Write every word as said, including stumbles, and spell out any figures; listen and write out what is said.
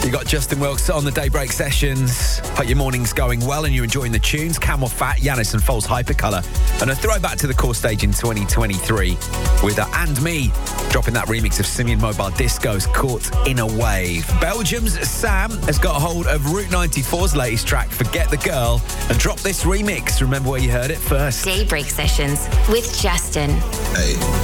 You got Justin Wilkes on the Daybreak Sessions. Hope your morning's going well and you're enjoying the tunes. Camel Fat, Yanis and False Hypercolour. And a throwback to the core stage in twenty twenty-three with uh, And Me dropping that remix of Simeon Mobile Disco's Caught in a Wave. Belgium's Sam has got a hold of Route ninety-four's latest track, Forget the Girl, and dropped this remix. Remember where you heard it first. Daybreak Sessions with Justin. Hey.